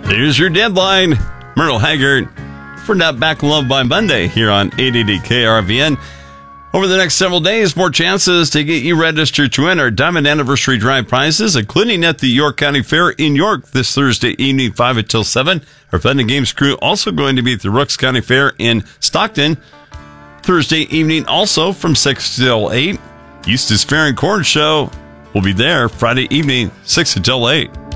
Here's your deadline. Myrtle Haggard for Not Back in Love by Monday here on 880 KRVN. Over the next several days, more chances to get you registered to win our Diamond Anniversary Drive prizes, including at the York County Fair in York this Thursday evening, 5 until 7. Our Fun and Games crew also going to be at the Rooks County Fair in Stockton Thursday evening, also from 6 till 8. Eustis Fair and Corn Show will be there Friday evening, 6 until 8.